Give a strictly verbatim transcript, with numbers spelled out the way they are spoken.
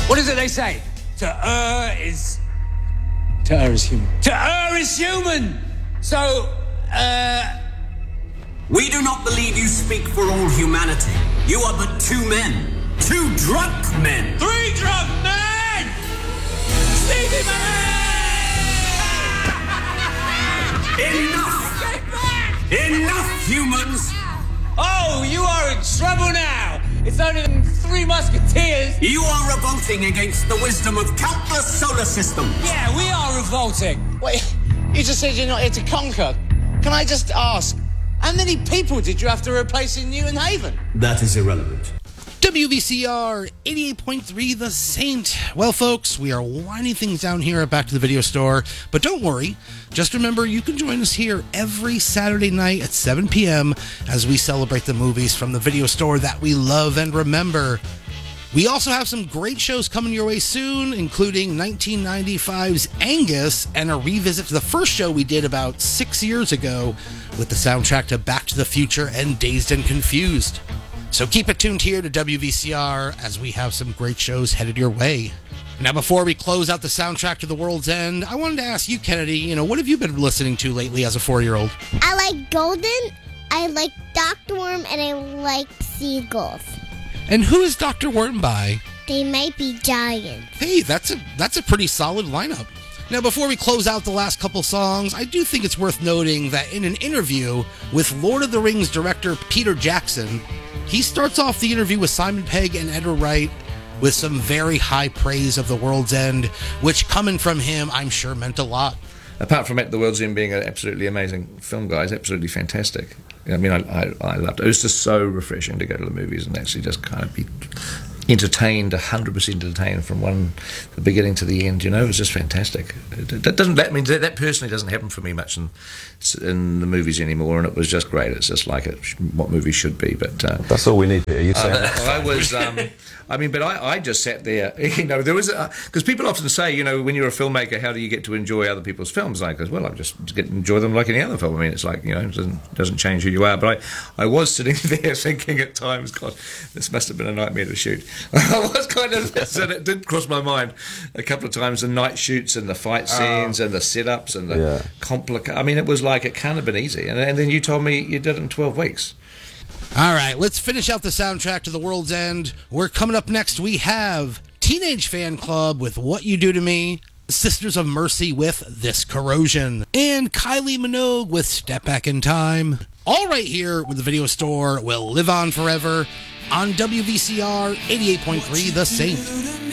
What is it they say? To err is... To err is human. To err is human! So, uh... We do not believe you speak for all humanity. You are but two men. Two drunk men. Three drunk men! Stevie Man! Enough! Enough, humans! Oh, you are in trouble now! It's only them three musketeers! You are revolting against the wisdom of countless solar systems! Yeah, we are revolting! Wait, you just said you're not here to conquer. Can I just ask, how many people did you have to replace in New Haven? That is irrelevant. W V C R eighty-eight point three The Saint. Well, folks, we are winding things down here at Back to the Video Store, but don't worry. Just remember, you can join us here every Saturday night at seven p.m. as we celebrate the movies from the video store that we love and remember. We also have some great shows coming your way soon, including nineteen ninety-five's Angus and a revisit to the first show we did about six years ago with the soundtrack to Back to the Future and Dazed and Confused. So keep it tuned here to W V C R as we have some great shows headed your way. Now, before we close out the soundtrack to The World's End, I wanted to ask you, Kennedy, you know, what have you been listening to lately as a four-year-old? I like Golden, I like Doctor Worm, and I like Seagulls. And who is Doctor Worm by? They might be giants. Hey, that's a that's a pretty solid lineup. Now, before we close out the last couple songs, I do think it's worth noting that in an interview with Lord of the Rings director Peter Jackson, he starts off the interview with Simon Pegg and Edgar Wright with some very high praise of The World's End, which coming from him, I'm sure meant a lot. Apart from it, The World's End being an absolutely amazing film, guys, absolutely fantastic. I mean, I, I, I loved it. It was just so refreshing to go to the movies and actually just kind of be entertained, one hundred percent entertained from one the beginning to the end. You know, it was just fantastic. It, that doesn't that means that, that personally doesn't happen for me much in in the movies anymore, and it was just great. It's just like it, what movies should be. But uh, that's all we need, Peter. You say uh, I was. Um, I mean, but I, I just sat there. You know, there was because people often say, you know, when you're a filmmaker, how do you get to enjoy other people's films? I goes, well, I just get to enjoy them like any other film. I mean, it's like, you know, it doesn't doesn't change who you are. But I, I was sitting there thinking at times, God, this must have been a nightmare to shoot. I was kind of, and it did cross my mind a couple of times, the night shoots and the fight scenes oh. and the setups and the yeah. complica- I mean, it was like, it can't have been easy. And, and then you told me you did it in twelve weeks. All right, let's finish out the soundtrack to The World's End. We're coming up next. We have Teenage Fan Club with What You Do to Me, Sisters of Mercy with This Corrosion, and Kylie Minogue with Step Back in Time. All right here with the video store will live on forever on W V C R eighty-eight point three The Saint.